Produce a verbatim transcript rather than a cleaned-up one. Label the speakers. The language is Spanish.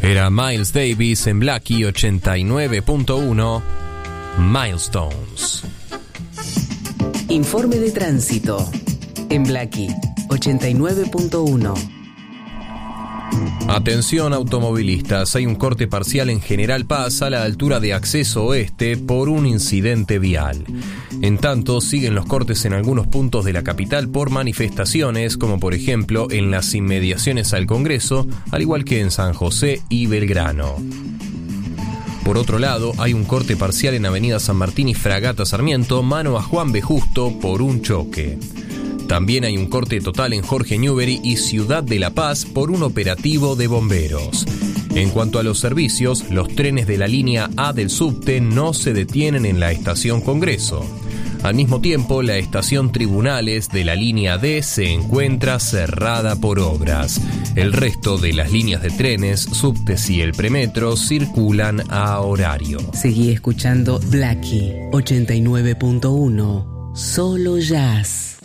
Speaker 1: Era Miles Davis en Blackie ochenta y nueve punto uno, Milestones.
Speaker 2: Informe de tránsito en Blackie ochenta y nueve punto uno.
Speaker 1: Atención automovilistas, hay un corte parcial en General Paz a la altura de Acceso Oeste por un incidente vial. En tanto, siguen los cortes en algunos puntos de la capital por manifestaciones, como por ejemplo en las inmediaciones al Congreso, al igual que en San José y Belgrano. Por otro lado, hay un corte parcial en Avenida San Martín y Fragata Sarmiento, mano a Juan B. Justo, por un choque. También hay un corte total en Jorge Newbery y Ciudad de La Paz por un operativo de bomberos. En cuanto a los servicios, los trenes de la línea A del subte no se detienen en la estación Congreso. Al mismo tiempo, la estación Tribunales de la línea D se encuentra cerrada por obras. El resto de las líneas de trenes, subtes y el premetro circulan a horario.
Speaker 2: Seguí escuchando Blackie ochenta y nueve punto uno, solo jazz.